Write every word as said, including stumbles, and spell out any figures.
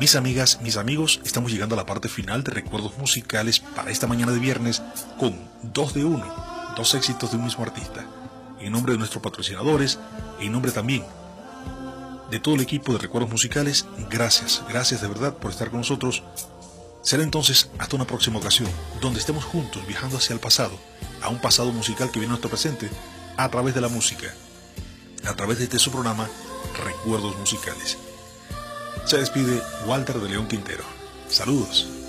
Mis amigas, mis amigos, estamos llegando a la parte final de recuerdos musicales para esta mañana de viernes con dos de uno, dos éxitos de un mismo artista. En nombre de nuestros patrocinadores, en nombre también de todo el equipo de recuerdos musicales, gracias, gracias de verdad por estar con nosotros. Será entonces hasta una próxima ocasión, donde estemos juntos viajando hacia el pasado, a un pasado musical que viene a nuestro presente, a través de la música, a través de este su programa, Recuerdos Musicales. Se despide Walter de León Quintero. Saludos.